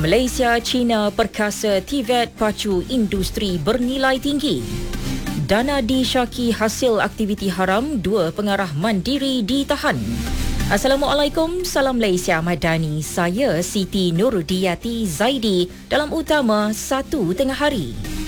Malaysia, China perkasa TVET pacu industri bernilai tinggi. Dana disyaki hasil aktiviti haram, 2 pengarah mandiri ditahan. Assalamualaikum, salam Malaysia Madani. Saya Siti Nurudiyati Zaidi dalam utama 1 tengah hari.